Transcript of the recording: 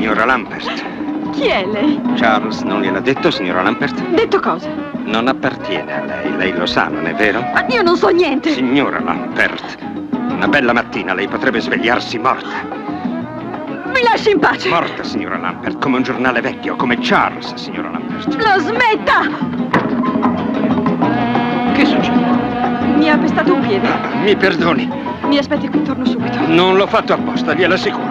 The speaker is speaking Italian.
signora Lampert. Chi è lei? Charles non gliel'ha detto, signora Lampert? Detto cosa? Non appartiene a lei, lei lo sa, non è vero? Ma io non so niente. Signora Lampert, una bella mattina lei potrebbe svegliarsi morta. Mi lasci in pace. Morta, signora Lampert, come un giornale vecchio, come Charles, signora Lampert. Lo smetta! Che succede? Mi ha pestato un piede. Mi perdoni, Mi aspetti qui, torno subito. non l'ho fatto apposta, glielo assicuro.